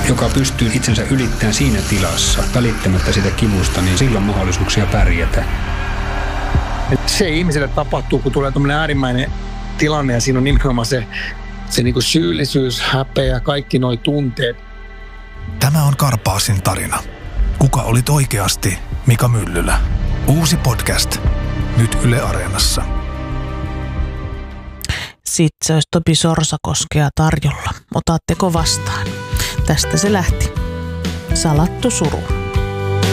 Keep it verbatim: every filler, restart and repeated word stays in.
joka pystyy itsensä ylittämään siinä tilassa, välittämättä sitä kivusta, niin silloin on mahdollisuuksia pärjätä. Se ihmiselle tapahtuu, kun tulee tämmöinen äärimmäinen tilanne ja siinä on nimenomaan se, se niin kuin syyllisyys, häpeä, kaikki nuo tunteet. Tämä on Karpaasin tarina. Kuka olit oikeasti Mika Myllylä? Uusi podcast. Nyt Yle Areenassa. Sitten se olisi Topi Sorsakoskea tarjolla. Otaatteko vastaan? Tästä se lähti. Salattu suru.